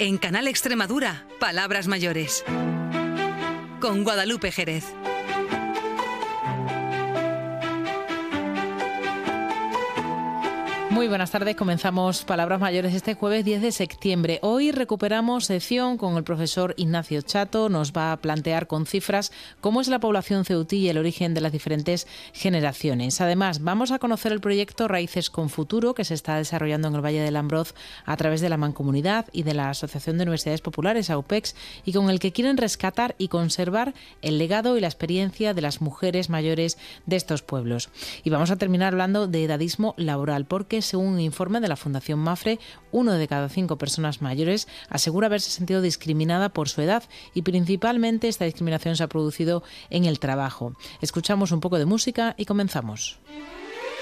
En Canal Extremadura, Palabras Mayores. Con Guadalupe Jerez. Muy buenas tardes, comenzamos Palabras Mayores este jueves 10 de septiembre. Hoy recuperamos sección con el profesor Ignacio Chato. Nos va a plantear con cifras cómo es la población ceutí y el origen de las diferentes generaciones. Además, vamos a conocer el proyecto Raíces con Futuro que se está desarrollando en el Valle del Ambroz a través de la Mancomunidad y de la Asociación de Universidades Populares, AUPEX, y con el que quieren rescatar y conservar el legado y la experiencia de las mujeres mayores de estos pueblos. Y vamos a terminar hablando de edadismo laboral, porque según un informe de la Fundación Mafre, 1 de cada 5 personas mayores asegura haberse sentido discriminada por su edad y principalmente esta discriminación se ha producido en el trabajo. Escuchamos un poco de música y comenzamos.